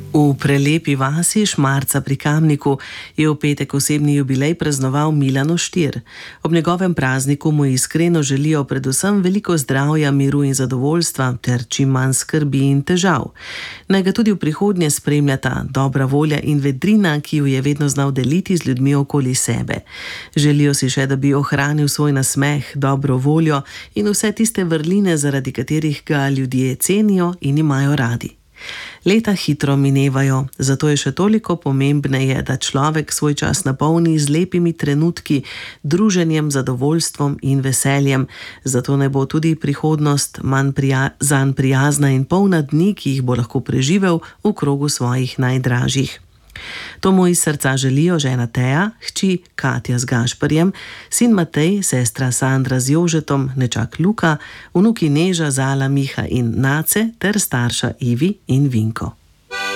V prelepi vasi Šmarca pri Kamniku je v petek osebni jubilej praznoval Milano Štir. Ob njegovem prazniku mu iskreno želijo predvsem veliko zdravja, miru in zadovoljstva ter čim manj skrbi in težav. Naj ga tudi v prihodnje spremljata dobra volja in vedrina, ki jo je vedno znal deliti z ljudmi okoli sebe. Želijo si še, da bi ohranil svoj nasmeh, dobro voljo in vse tiste vrline, zaradi katerih ga ljudje cenijo in imajo radi. Leta hitro minevajo, zato je še toliko pomembneje, da človek svoj čas napolni z lepimi trenutki, druženjem, zadovoljstvom in veseljem. Zato naj bo tudi prihodnost zanj prijazna in polna dni, ki jih bo lahko preživel v krogu svojih najdražjih. To mu iz srca želijo žena Teja, hči Katja z Gašperjem, sin Matej, sestra Sandra z Jožetom, nečak Luka, vnuki Neža, Zala, Miha in Nace ter starša Ivi in Vinko.